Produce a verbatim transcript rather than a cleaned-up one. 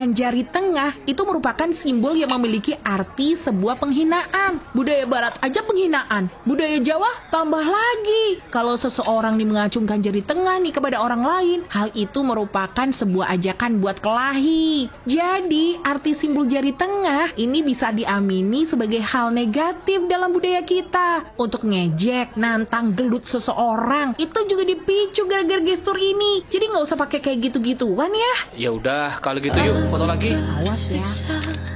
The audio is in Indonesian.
mengacungkan jari tengah itu merupakan simbol yang memiliki arti sebuah penghinaan. Budaya Barat aja penghinaan, budaya Jawa tambah lagi. Kalau seseorang nih mengacungkan jari tengah nih kepada orang lain, hal itu merupakan sebuah ajakan buat kelahi. Jadi, arti simbol jari tengah ini bisa diamini sebagai hal negatif dalam budaya kita. Untuk ngejek, nantang, gelut seseorang, itu juga dipicu gara-gara gestur ini. Jadi nggak usah pakai kayak gitu-gituan ya. Ya udah, kalau gitu yuk foto lagi. Awas ya.